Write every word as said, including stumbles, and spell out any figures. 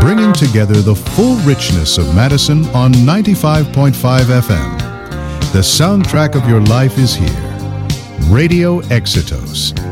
bringing together the full richness of Madison on ninety-five point five F M. The soundtrack of your life is here. Radio Exitos.